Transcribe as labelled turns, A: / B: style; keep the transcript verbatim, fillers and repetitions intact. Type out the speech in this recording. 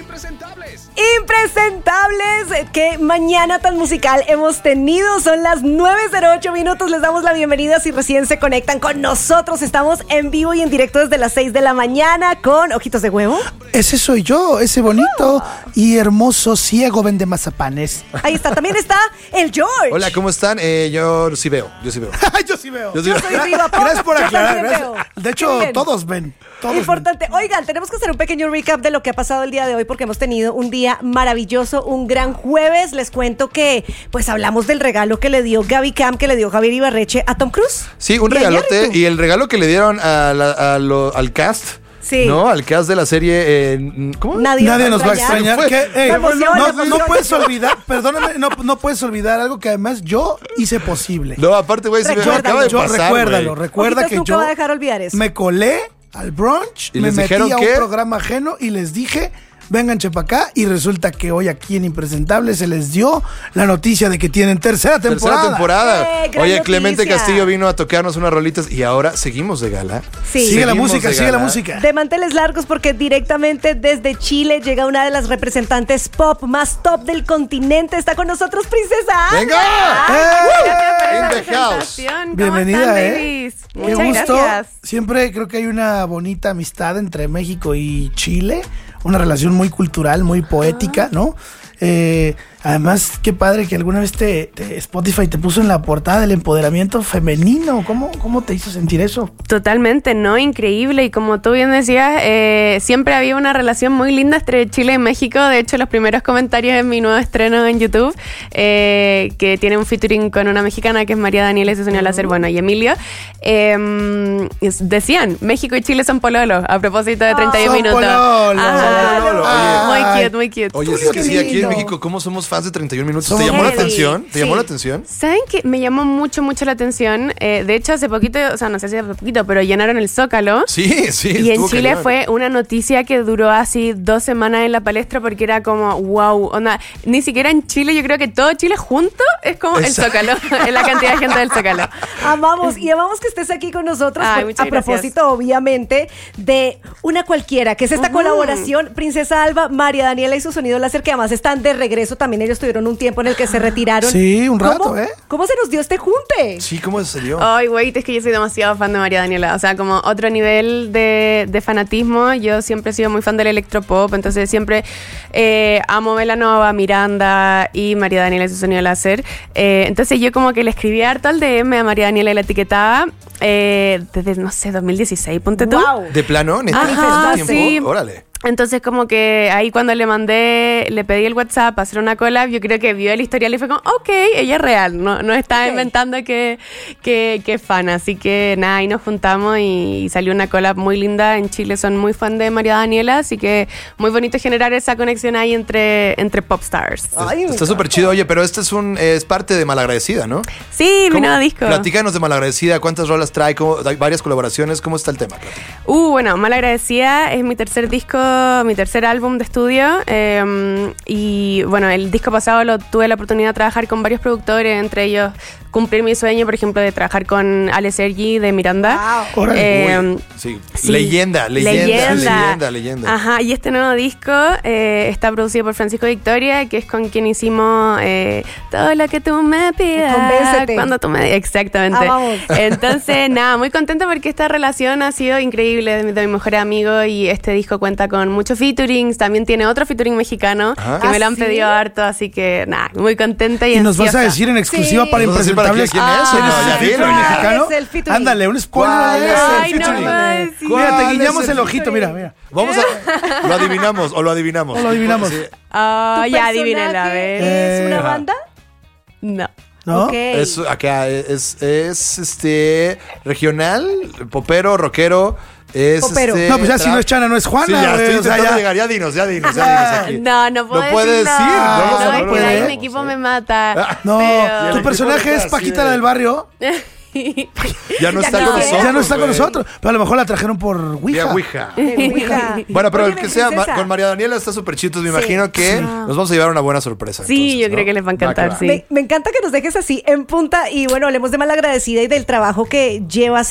A: Impresentables.
B: Impresentables, qué mañana tan musical hemos tenido. Son las nueve cero ocho minutos. Les damos la bienvenida si recién se conectan con nosotros. Estamos en vivo y en directo desde las seis de la mañana con Ojitos de Huevo.
C: Ese soy yo, ese bonito oh. y hermoso ciego vende mazapanes.
B: Ahí está, también está el George.
A: Hola, ¿cómo están? Eh, yo sí veo, yo sí veo.
C: yo sí veo.
B: Yo, sí veo. yo soy Riva Pop.
C: Gracias por aclarar.
B: Gracias.
C: Veo. De hecho, todos ven. Todos
B: Importante.
C: ven.
B: Oigan, tenemos que hacer un pequeño recap de lo que ha pasado el día de hoy porque hemos tenido un día maravilloso, un gran jueves. Les cuento que pues hablamos del regalo que le dio Gaby Cam, que le dio Javier Ibarreche a Tom Cruise.
A: Sí, un regalote. Y el regalo que le dieron a la, a lo, al cast.
B: Sí.
A: ¿No? Al cast de la serie. Eh, ¿Cómo?
B: Nadie,
C: Nadie nos va a extrañar. Que, hey,
B: emociona,
C: no,
B: emociona.
C: no puedes olvidar, perdóname, no, no puedes olvidar algo que además yo hice posible.
A: No, aparte, güey, se me acaba de
C: yo,
A: pasar.
C: Recuérdalo,
A: güey.
C: recuerda
B: Ojitos,
C: que
B: nunca
C: yo
B: va a dejar olvidar eso.
C: me colé al brunch,
A: ¿Y
C: me
A: les
C: metí
A: dijeron
C: a un
A: qué?
C: programa ajeno y les dije, vénganche para acá, y resulta que hoy aquí en Impresentable se les dio la noticia de que tienen tercera temporada.
A: Tercera temporada.
B: Eh, gran
A: Oye,
B: noticia.
A: Clemente Castillo vino a tocarnos unas rolitas y ahora seguimos de gala.
B: Sí.
C: Sigue la
A: Seguimos
C: música,
A: de
C: sigue
A: gala.
C: la música.
B: De manteles largos porque directamente desde Chile llega una de las representantes pop más top del continente. Está con nosotros Princesa Alba.
A: ¡Venga!
C: ¡Eh!
A: In the house.
D: ¿Cómo
C: Bienvenida,
D: están,
C: ¿eh?
D: babies?
C: Qué
D: Muchas
C: gusto.
D: gracias.
C: Siempre creo que hay una bonita amistad entre México y Chile. Una relación muy cultural, muy poética, ¿no? Eh, además, qué padre que alguna vez te, te Spotify te puso en la portada del empoderamiento femenino. ¿Cómo, cómo te hizo sentir eso?
D: Totalmente, ¿no? Increíble. Y como tú bien decías, eh, siempre había una relación muy linda entre Chile y México. De hecho, los primeros comentarios en mi nuevo estreno en YouTube, eh, que tiene un featuring con una mexicana que es María Daniela y su señor Láser, bueno, y Emilio, eh, decían, México y Chile son pololos, a propósito de treinta y un
C: Son
D: minutos.
C: pololos.
D: Ajá.
A: Son pololos,
D: Muy
C: oye.
D: cute, muy cute.
A: Oye,
C: Qué
A: es que sí, aquí en
C: lindo.
A: México, ¿cómo somos fans de treinta y un minutos?
C: Somos
A: ¿Te llamó la
D: heavy.
A: atención? ¿Te
D: Sí.
A: llamó la atención?
D: ¿Saben qué? Me llamó mucho, mucho la atención. Eh, de hecho, hace poquito, o sea, no sé si hace poquito, pero llenaron el Zócalo.
A: Sí, sí.
D: Y en
A: estuvo
D: Chile
A: cañón.
D: fue una noticia que duró así dos semanas en la palestra porque era como, wow, onda, ni siquiera en Chile, yo creo que todo Chile junto es como
A: Exacto.
D: el Zócalo, es la cantidad de gente del Zócalo.
B: Amamos y amamos que estés aquí con nosotros.
D: Ay,
B: por-
D: muchas
B: a propósito, obviamente, de Una Cualquiera, que es esta
D: Ujú.
B: colaboración Princesa Alba, María Daniela y su sonido láser, que además están de regreso. También ellos tuvieron un tiempo en el que se retiraron.
C: Sí, un rato,
B: ¿Cómo,
C: ¿eh?
B: ¿Cómo se nos dio este junte?
A: Sí, ¿cómo se dio?
D: Ay, wait, es que yo soy demasiado fan de María Daniela. O sea, como otro nivel de, de fanatismo. Yo siempre he sido muy fan del electropop. Entonces siempre eh, amo Belanova, Miranda y María Daniela y su sonido láser. Eh, entonces yo como que le escribí harto al D M a María Daniela y la etiquetaba eh, desde, no sé, dos mil dieciséis, ponte tú.
B: Wow.
A: ¿De plano? ¿Neta?
D: Ajá,
A: ¿Tiempo?
D: sí.
A: Órale.
D: Entonces como que ahí cuando le mandé, le pedí el WhatsApp para hacer una collab, yo creo que vio el historial y fue como, ok, ella es real, no, no está
B: Ok.
D: inventando que, que, que es fan. Así que nada, ahí nos juntamos y salió una collab muy linda. En Chile son muy fan de María Daniela, así que muy bonito generar esa conexión ahí entre, entre pop stars.
B: Ay, me
A: Está súper chido. Oye, pero este es un es parte de Malagradecida, ¿no?
D: Sí, mi
A: ¿Cómo?
D: nuevo disco.
A: Platícanos de Malagradecida, cuántas rolas trae, cómo- hay varias colaboraciones, ¿cómo está el tema?
D: Uh, bueno, Malagradecida es mi tercer disco, mi tercer álbum de estudio. eh, y bueno, el disco pasado lo tuve la oportunidad de trabajar con varios productores, entre ellos cumplir mi sueño, por ejemplo, de trabajar con Ale Sergi de Miranda.
B: Wow.
C: Órale.
D: Eh,
A: Uy, sí.
D: sí.
A: Leyenda, leyenda, leyenda, leyenda.
D: Ajá, y este nuevo disco eh, está producido por Francisco Victoria, que es con quien hicimos eh, todo lo que tú me pidas.
B: Convéncete.
D: Cuando tú me Exactamente.
B: Ah, vamos.
D: Entonces, nada, muy contenta porque esta relación ha sido increíble de, mi- de mi mejor amigo y este disco cuenta con muchos featurings. También tiene otro featuring mexicano
A: Ajá.
D: que
B: ¿Ah,
D: me lo han
B: sí?
D: pedido harto, así que nada, muy contenta y
C: Y nos vas a
D: ansiosa.
C: decir en exclusiva
B: Sí.
C: para
A: ¿Nos vas a decir para
C: Impresentables
A: quién es?
C: ¿quién
A: No,
C: es
A: ya
C: ese
A: dilo.
C: featuring
B: ¿Cuál
C: mexicano?
B: es el featuring?
C: Ándale, un spoiler.
A: ¿Cuál es el
D: Ay, no
A: featuring?
D: puedo decir.
A: ¿Cuál
C: Mira, te
A: es
C: guiñamos
A: el
C: el ojito,
A: featuring?
C: mira, mira.
A: Vamos a... Lo adivinamos o lo adivinamos.
C: O lo adivinamos.
A: Sí.
D: Ah,
B: ¿Tu
D: ya
B: personaje
D: adivínalo, a ver.
B: ¿Es
C: Eh,
B: una
A: ajá.
B: banda?
D: No.
C: ¿No?
B: Ok.
A: Es acá, es, es este regional, popero, rockero. Es
B: Popero.
A: este,
C: No, pues ya si
A: tra-
C: no es Chana, no es Juana.
A: Sí, ya
C: güey,
A: estoy
C: o sea,
A: intentando
C: ya.
A: llegar. Ya dinos, ya dinos, ya dinos aquí.
D: No, no puedo
A: No puede
D: decir.
A: decir,
D: No,
A: no,
D: no,
A: no,
D: es
A: no
D: que
C: puede.
D: ahí mi equipo me mata.
C: No,
D: Pero-
C: tu personaje es
A: así
C: Paquita
A: de-
C: la del barrio.
A: Ya no
B: Ya
A: está
B: no.
A: con nosotros.
C: Ya no está con
A: güey.
C: nosotros. Pero a lo mejor la trajeron por
A: Vía
C: Ouija.
A: Ouija.
B: Ouija.
A: Bueno, pero el
B: Oye,
A: que sea ma-
B: princesa.
A: con María Daniela está súper chido. Me
B: Sí.
A: imagino que nos vamos a llevar una buena sorpresa.
D: Sí,
A: entonces,
D: yo
A: ¿no?
D: creo que les va a encantar,
A: Va, que va.
D: sí.
B: Me, me encanta que nos dejes así en punta y bueno, hablemos de Malagradecida y del trabajo que llevas